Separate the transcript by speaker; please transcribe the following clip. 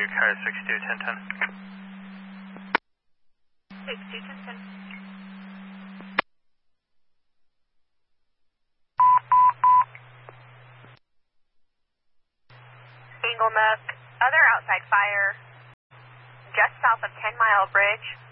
Speaker 1: car 621010.
Speaker 2: 621010. Eagle Nook, other outside fire, just south of 10 Mile Bridge.